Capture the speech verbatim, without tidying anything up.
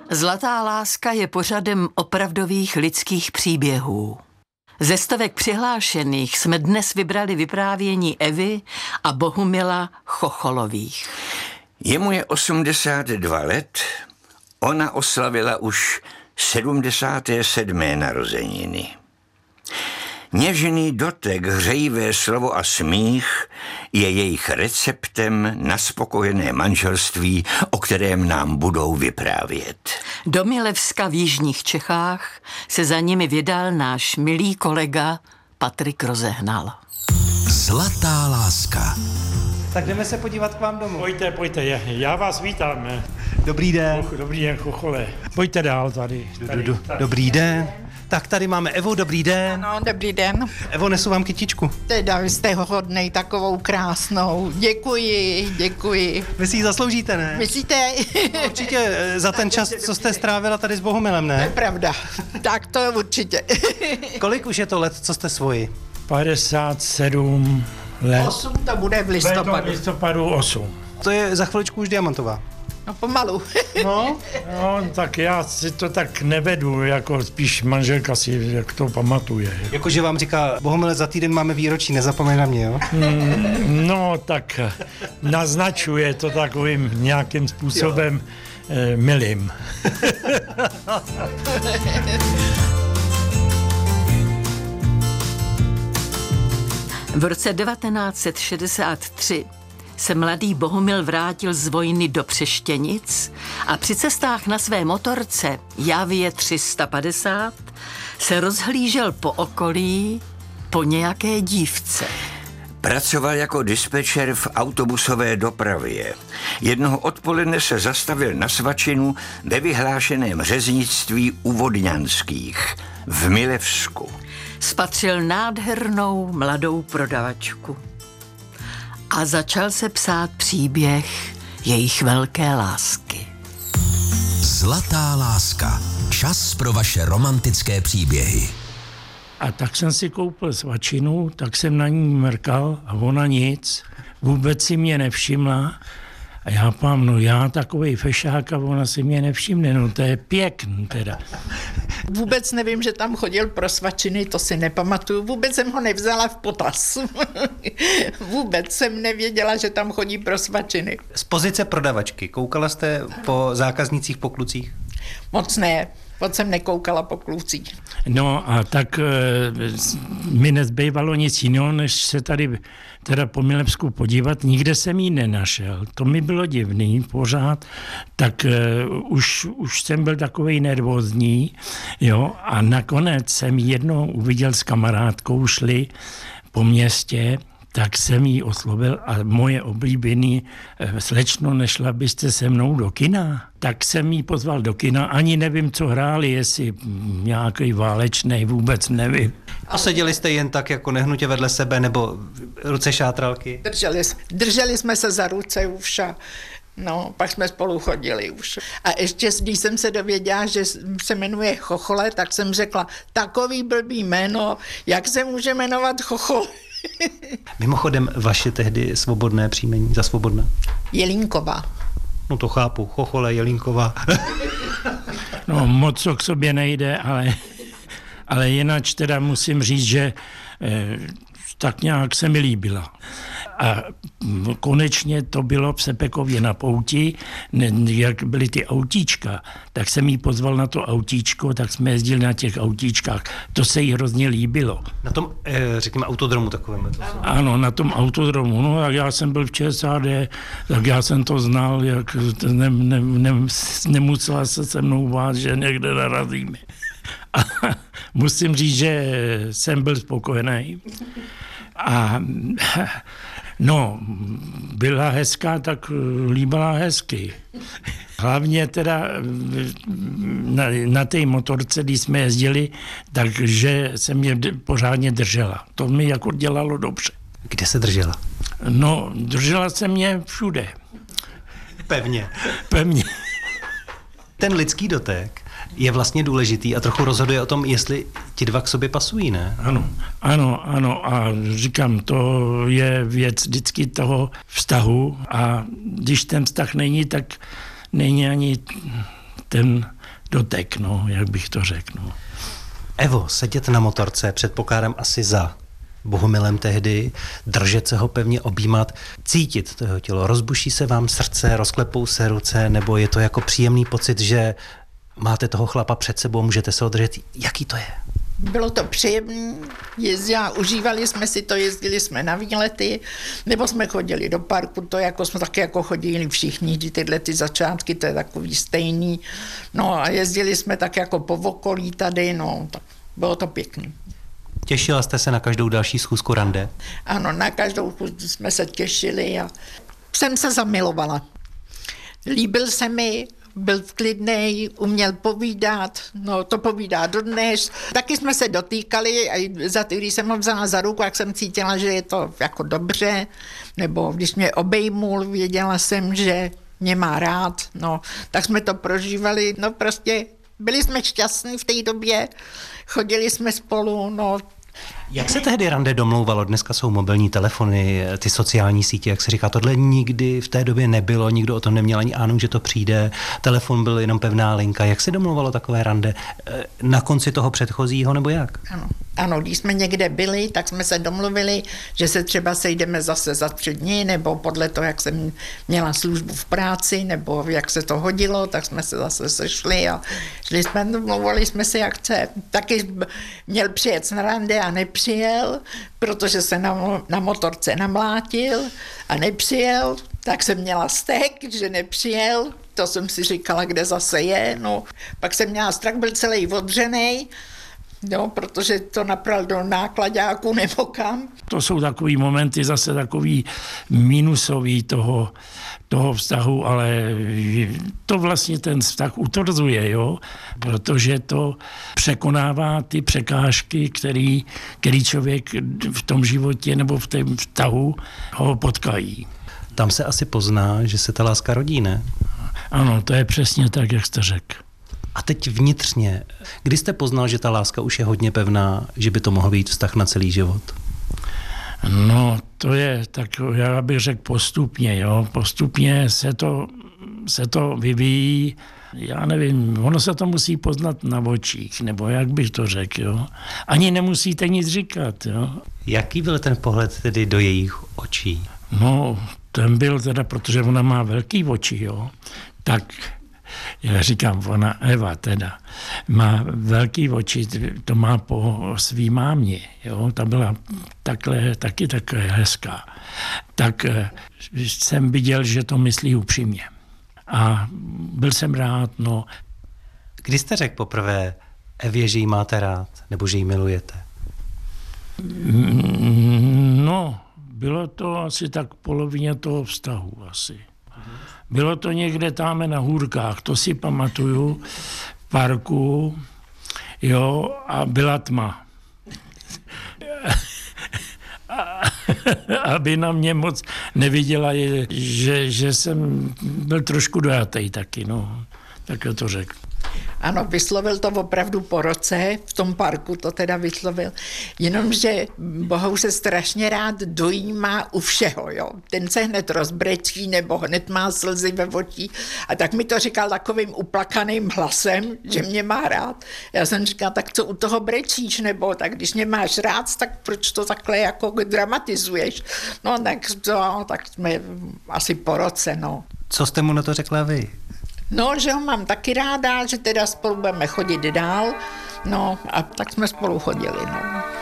Zlatá láska je pořadem opravdových lidských příběhů. Ze stovek přihlášených jsme dnes vybrali vyprávění Evy a Bohumila Chocholových. Jemu je osmdesát dva let, ona oslavila už sedmdesáté sedmé narozeniny. Něžný dotek, hřejivé slovo a smích je jejich receptem na spokojené manželství, o kterém nám budou vyprávět. Do Milevska v jižních Čechách se za nimi vydal náš milý kolega Patrik Rozehnal. Zlatá láska. Tak jdeme se podívat k vám domů. Pojďte, pojďte, já vás vítám. Dobrý den. Dobrý den, Chochole. Pojďte dál tady. tady, tady. Dobrý den. Tak tady máme Evu, dobrý den. Ano, dobrý den. Evo, nesu vám kytičku. Teda vy jste hodnej, takovou krásnou. Děkuji, děkuji. Vy si ji zasloužíte, ne? Myslíte? No, určitě za ten čas, co jste strávila tady s Bohumilem, ne? To je pravda. Tak to je určitě. Kolik už je to let, co jste svoji? padesát sedm let. osm to bude v listopadu. V listopadu osm. To je za chviličku už diamantová. No pomalu. No? No, tak já si to tak nevedu, jako spíš manželka si jak to pamatuje. Jakože vám říká, Bohumile, za týden máme výročí, nezapomeň na mě, jo? Mm, no, tak naznačuje to takovým nějakým způsobem eh, milým. V roce devatenáct set šedesát tři se mladý Bohumil vrátil z vojny do Přeštěnic a při cestách na své motorce Javie tři sta padesát se rozhlížel po okolí po nějaké dívce. Pracoval jako dispečer v autobusové dopravě. Jednoho odpoledne se zastavil na svačinu ve vyhlášeném řeznictví u Vodňanských v Milevsku. Spatřil nádhernou mladou prodavačku a začal se psát příběh jejich velké lásky. Zlatá láska. Čas pro vaše romantické příběhy. A tak jsem si koupil svačinu, tak jsem na ní mrkal a ona nic. Vůbec si mě nevšimla. A já pám, no já takovej fešák a ona si mě nevšimne, no to je pěkný teda. Vůbec nevím, že tam chodil pro svačiny, to si nepamatuju. Vůbec jsem ho nevzala v potaz. Vůbec jsem nevěděla, že tam chodí pro svačiny. Z pozice prodavačky, koukala jste po zákaznicích, po klucích? Moc ne. Moc jsem nekoukala po klucích. No a tak e, mi nezbývalo nic jiného, než se tady teda po Milevsku podívat. Nikde jsem ji nenašel. To mi bylo divný pořád. Tak e, už, už jsem byl takovej nervózní. Jo, a nakonec jsem jednou uviděl s kamarádkou, šli po městě, tak jsem jí oslovil a moje oblíbený slečno, nešla byste se mnou do kina? Tak jsem jí pozval do kina, ani nevím, co hráli, jestli nějaký válečnej, vůbec nevím. A seděli jste jen tak jako nehnutě vedle sebe, nebo ruce šátralky? Drželi, drželi jsme se za ruce už a no, pak jsme spolu chodili už. A ještě, když jsem se dověděla, že se jmenuje Chochole, tak jsem řekla, takový blbý jméno, jak se může jmenovat Chochole? Mimochodem, vaše tehdy svobodné příjmení, za svobodná? Jelínková. No to chápu, Chochole, Jelínková. No moc to k sobě nejde, ale, ale jinak teda musím říct, že eh, tak nějak se mi líbila. A konečně to bylo v Sepekově na pouti, ne, jak byly ty autíčka, tak jsem jí pozval na to autíčko, tak jsme jezdili na těch autíčkách. To se jí hrozně líbilo. Na tom, řekněme, autodromu takovém. Ano, na tom autodromu. No, jak já jsem byl v ČSAD, tak já jsem to znal, jak ne, ne, ne, nemusela se se mnou bát, že někde narazíme. A musím říct, že jsem byl spokojený. A no, byla hezká, tak líbila hezky. Hlavně teda na, na té motorce, když jsme jezdili, takže se mě pořádně držela. To mi jako dělalo dobře. Kde se držela? No, držela se mě všude. Pevně. Pevně. Ten lidský dotek je vlastně důležitý a trochu rozhoduje o tom, jestli ti dva k sobě pasují, ne? Ano, ano, ano a říkám, to je věc vždycky toho vztahu a když ten vztah není, tak není ani ten dotek, no, jak bych to řekl. No. Evo, sedět na motorce, předpokládám asi za Bohumilem tehdy, držet se ho pevně, objímat, cítit to jeho tělo. Rozbuší se vám srdce, rozklepou se ruce, nebo je to jako příjemný pocit, že máte toho chlapa před sebou, můžete se održet. Jaký to je? Bylo to příjemné, jezdila, užívali jsme si to, jezdili jsme na výlety, nebo jsme chodili do parku, to jako jsme taky jako chodili všichni, tyhle ty začátky, to je takový stejný. No a jezdili jsme tak jako po okolí tady, no, tak bylo to pěkný. Těšila jste se na každou další schůzku rande? Ano, na každou schůzku jsme se těšili a jsem se zamilovala. Líbil se mi, byl klidnej, uměl povídat, no to povídá dodnes. Taky jsme se dotýkali a za ty, když jsem ho vzala za ruku, jak jsem cítila, že je to jako dobře, nebo když mě obejmul, věděla jsem, že mě má rád, no, tak jsme to prožívali, no prostě byli jsme šťastní v té době, chodili jsme spolu, no. Jak se tehdy rande domlouvalo? Dneska jsou mobilní telefony, ty sociální sítě, jak se říká, tohle nikdy v té době nebylo, nikdo o tom neměl ani ánu, že to přijde, telefon byl jenom pevná linka. Jak se domlouvalo takové rande? Na konci toho předchozího nebo jak? Ano, ano, když jsme někde byli, tak jsme se domluvili, že se třeba sejdeme zase za tři dny, nebo podle toho, jak jsem měla službu v práci, nebo jak se to hodilo, tak jsme se zase sešli a šli jsme, domluvili jsme se, jak chce. Taky měl přijet na rande a nepřijel, protože se na, na motorce namlátil a nepřijel, tak jsem měla stek, že nepřijel, to jsem si říkala, kde zase je, no. Pak jsem měla strach, byl celý odřenej, no, protože to napral do nákladáku nebo kam. To jsou takový momenty zase takový minusový toho, toho vztahu, ale to vlastně ten vztah utvrzuje, jo, protože to překonává ty překážky, který, který člověk v tom životě nebo v tom vztahu ho potkají. Tam se asi pozná, že se ta láska rodí, ne? Ano, to je přesně tak, jak jste řekl. A teď vnitřně, kdy jste poznal, že ta láska už je hodně pevná, že by to mohl být vztah na celý život? No, to je tak, já bych řekl postupně, jo. Postupně se to, se to vyvíjí, já nevím, ono se to musí poznat na očích, nebo jak bych to řekl, jo. Ani nemusíte nic říkat, jo. Jaký byl ten pohled tedy do jejich očí? No, ten byl teda, protože ona má velký oči, jo, tak já říkám, ona, Eva teda, má velký oči, to má po svý mámě, jo, ta byla takhle, taky takhle hezká. Tak jsem viděl, že to myslí upřímně. A byl jsem rád, no. Kdy jste řekl poprvé Evě, že jí máte rád, nebo že jí milujete? No, bylo to asi tak polovině toho vztahu asi. Bylo to někde tam na hůrkách, to si pamatuju, v parku, jo, a byla tma. Aby na mě moc neviděla, že, že jsem byl trošku dojatý taky, no, tak to řekl. Ano, vyslovil to opravdu po roce, v tom parku to teda vyslovil, jenomže Bohou se strašně rád dojímá u všeho, jo. Ten se hned rozbrečí nebo hned má slzy ve očí a tak mi to říkal takovým uplakaným hlasem, že mě má rád. Já jsem říkala, tak co u toho brečíš, nebo tak když mě máš rád, tak proč to takhle jako dramatizuješ? No tak, to, tak jsme asi po roce, no. Co jste mu na to řekla vy? No, že ho mám taky ráda, že teda spolu budeme chodit dál, no a tak jsme spolu chodili, no.